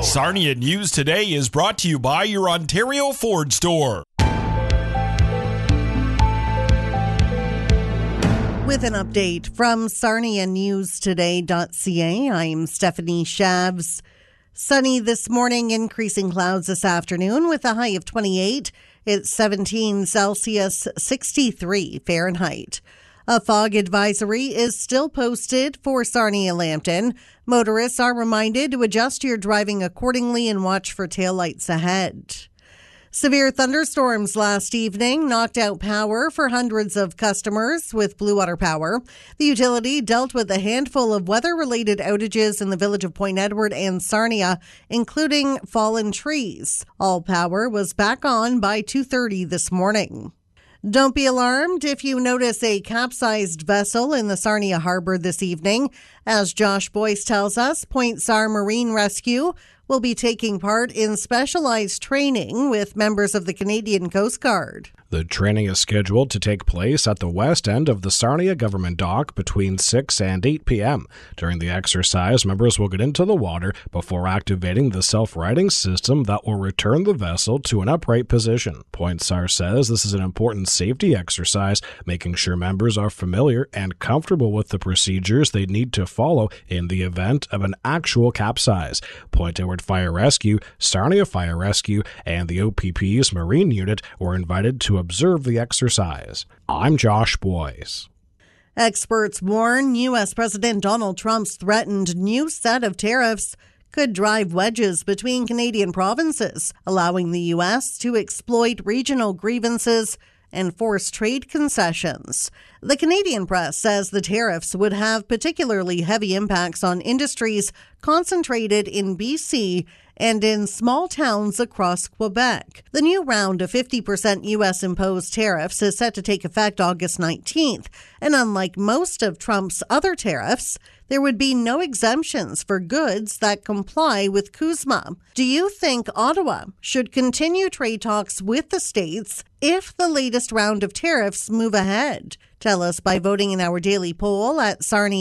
Sarnia News Today is brought to you by your Ontario Ford store. With an update from SarniaNewsToday.ca, I'm Stephanie Shavs. Sunny this morning, increasing clouds this afternoon with a high of 28. It's 17 Celsius, 63 Fahrenheit. A fog advisory is still posted for Sarnia-Lambton. Motorists are reminded to adjust your driving accordingly and watch for taillights ahead. Severe thunderstorms last evening knocked out power for hundreds of customers with Blue Water Power. The utility dealt with a handful of weather-related outages in the village of Point Edward and Sarnia, including fallen trees. All power was back on by 2:30 this morning. Don't be alarmed if you notice a capsized vessel in the Sarnia Harbor this evening. As Josh Boyce tells us, Point Sar Marine Rescue will be taking part in specialized training with members of the Canadian Coast Guard. The training is scheduled to take place at the west end of the Sarnia Government Dock between 6 and 8 p.m. During the exercise, members will get into the water before activating the self-righting system that will return the vessel to an upright position. Point Sar says this is an important safety exercise, making sure members are familiar and comfortable with the procedures they need to follow in the event of an actual capsize. Point Edward Fire Rescue, Sarnia Fire Rescue, and the OPP's Marine Unit were invited to observe the exercise. I'm Josh Boyce. Experts warn U.S. President Donald Trump's threatened new set of tariffs could drive wedges between Canadian provinces, allowing the U.S. to exploit regional grievances and force trade concessions. The Canadian press says the tariffs would have particularly heavy impacts on industries concentrated in BC and in small towns across Quebec. The new round of 50% U.S. imposed tariffs is set to take effect August 19th, and unlike most of Trump's other tariffs, there would be no exemptions for goods that comply with CUSMA. Do you think Ottawa should continue trade talks with the states if the latest round of tariffs move ahead? Tell us by voting in our daily poll at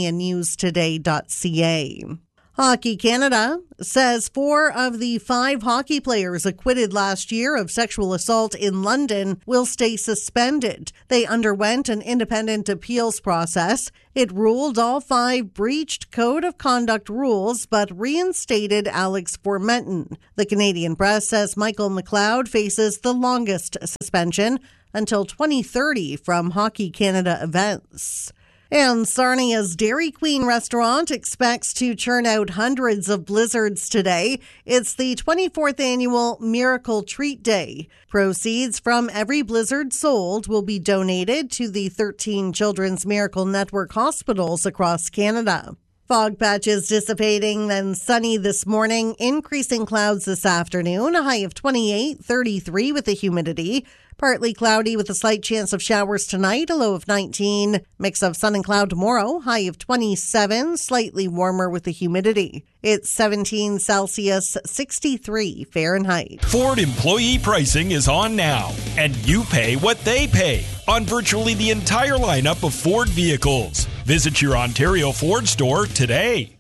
SarniaNewsToday.ca. Hockey Canada says 4 of the 5 hockey players acquitted last year of sexual assault in London will stay suspended. They underwent an independent appeals process. It ruled all 5 breached code of conduct rules but reinstated Alex Formenton. The Canadian press says Michael McLeod faces the longest suspension until 2030 from Hockey Canada events. And Sarnia's Dairy Queen restaurant expects to churn out hundreds of blizzards today. It's the 24th annual Miracle Treat Day. Proceeds from every blizzard sold will be donated to the 13 Children's Miracle Network hospitals across Canada. Fog patches dissipating, then sunny this morning, increasing clouds this afternoon, a high of 28, 33 with the humidity. Partly cloudy with a slight chance of showers tonight, a low of 19. Mix of sun and cloud tomorrow, high of 27, slightly warmer with the humidity. It's 17 Celsius, 63 Fahrenheit. Ford employee pricing is on now, and you pay what they pay on virtually the entire lineup of Ford vehicles. Visit your Ontario Ford store today.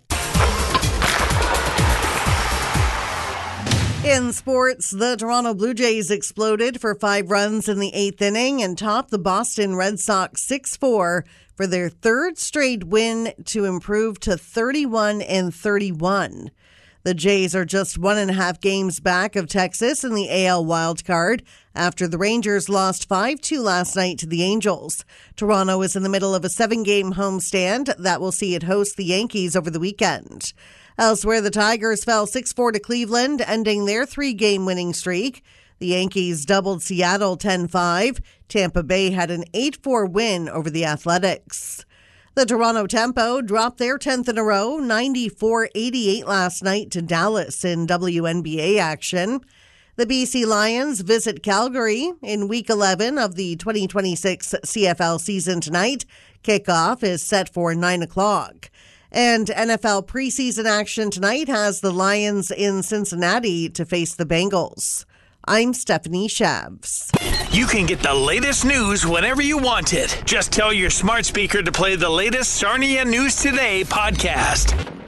In sports, the Toronto Blue Jays exploded for 5 runs in the 8th inning and topped the Boston Red Sox 6-4 for their 3rd straight win to improve to 31-31. The Jays are just 1.5 games back of Texas in the AL wildcard after the Rangers lost 5-2 last night to the Angels. Toronto is in the middle of a 7-game homestand that will see it host the Yankees over the weekend. Elsewhere, the Tigers fell 6-4 to Cleveland, ending their 3-game winning streak. The Yankees doubled Seattle 10-5. Tampa Bay had an 8-4 win over the Athletics. The Toronto Tempo dropped their 10th in a row, 94-88 last night to Dallas in WNBA action. The BC Lions visit Calgary in Week 11 of the 2026 CFL season tonight. Kickoff is set for 9 o'clock. And NFL preseason action tonight has the Lions in Cincinnati to face the Bengals. I'm Stephanie Shavs. You can get the latest news whenever you want it. Just tell your smart speaker to play the latest Sarnia News Today podcast.